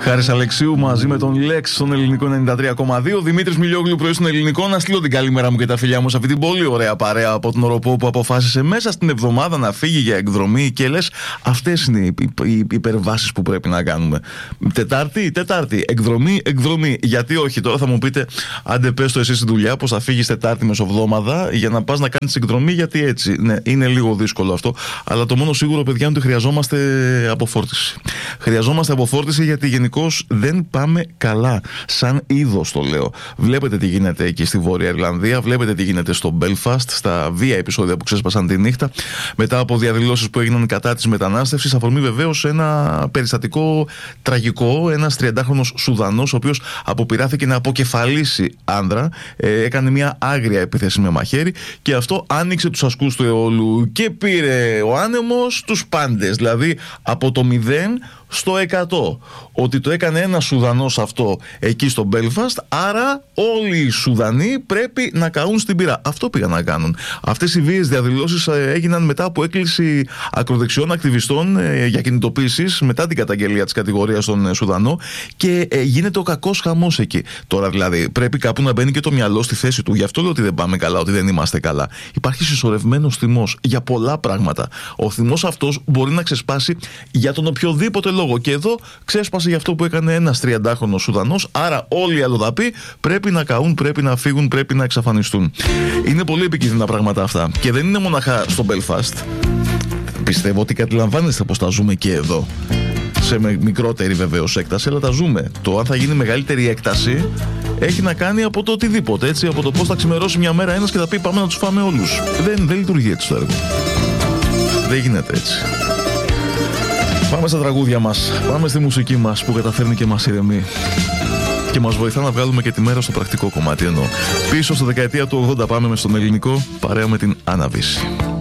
Χάρης Αλεξίου μαζί με τον Λέξ στον ελληνικό 93,2. Δημήτρης Μιλιόγλου, πρωί στον ελληνικό. Να στείλω την καλημέρα μου και τα φιλιά μου σε αυτή την πολύ ωραία παρέα από τον Οροπό που αποφάσισε μέσα στην εβδομάδα να φύγει για εκδρομή. Και λες, αυτές είναι οι υπερβάσεις που πρέπει να κάνουμε. Τετάρτη, εκδρομή. Γιατί όχι, τώρα θα μου πείτε, άντε πες το εσύ στη δουλειά, πως θα φύγεις Τετάρτη μεσοβδόμαδα για να πας να κάνεις εκδρομή, γιατί έτσι. Ναι, είναι λίγο δύσκολο αυτό. Αλλά το μόνο σίγουρο, παιδιά, είναι ότι χρειαζόμαστε αποφόρτιση. Χρειαζόμαστε αποφόρτιση γιατί γενικώς δεν πάμε καλά. Σαν είδος το λέω. Βλέπετε τι γίνεται εκεί στη Βόρεια Ιρλανδία, βλέπετε τι γίνεται στο Belfast, στα βία επεισόδια που ξέσπασαν τη νύχτα, μετά από διαδηλώσεις που έγιναν κατά της μετανάστευσης. Αφορμή βεβαίως ένα περιστατικό τραγικό. Ένας 30χρονος Σουδανός, ο οποίος αποπειράθηκε να αποκεφαλίσει άνδρα, έκανε μια άγρια επίθεση με μαχαίρι και αυτό άνοιξε τους ασκούς του αιώλου και πήρε ο άνεμος τους πάντες. Δηλαδή από το 0 στο 100. Ότι το έκανε ένας Σουδανός αυτό εκεί στο Belfast, άρα όλοι οι Σουδανοί πρέπει να καούν στην πυρά. Αυτό πήγαν να κάνουν. Αυτές οι βίαιες διαδηλώσεις έγιναν μετά από έκκληση ακροδεξιών ακτιβιστών για κινητοποίησεις μετά την καταγγελία της κατηγορίας στον Σουδανό και γίνεται ο κακός χαμός εκεί. Τώρα δηλαδή πρέπει κάπου να μπαίνει και το μυαλό στη θέση του. Γι' αυτό λέω ότι δεν πάμε καλά, ότι δεν είμαστε καλά. Υπάρχει συσσωρευμένος θυμός για πολλά πράγματα. Ο θυμός αυτός μπορεί να ξεσπάσει για τον οποιοδήποτε λόγο. Και εδώ ξέσπασε για αυτό που έκανε ένας 30χρονος Σουδανός. Άρα όλοι οι αλλοδαποί πρέπει να καούν, πρέπει να φύγουν, πρέπει να εξαφανιστούν. Είναι πολύ επικίνδυνα πράγματα αυτά. Και δεν είναι μοναχά στο Belfast. Πιστεύω ότι καταλαμβάνεστε πως τα ζούμε και εδώ. Σε μικρότερη βεβαίως έκταση, αλλά τα ζούμε. Το αν θα γίνει μεγαλύτερη έκταση έχει να κάνει από το οτιδήποτε. Έτσι, από το πώς θα ξημερώσει μια μέρα ένας και θα πει πάμε να τους φάμε όλους. Δεν λειτουργεί έτσι το έργο. Δεν γίνεται έτσι. Πάμε στα τραγούδια μας, πάμε στη μουσική μας που καταφέρνει και μας ηρεμεί και μας βοηθά να βγάλουμε και τη μέρα στο πρακτικό κομμάτι. Ενώ πίσω στη δεκαετία του 80 πάμε με στον ελληνικό, παρέα με την Άννα Βύση.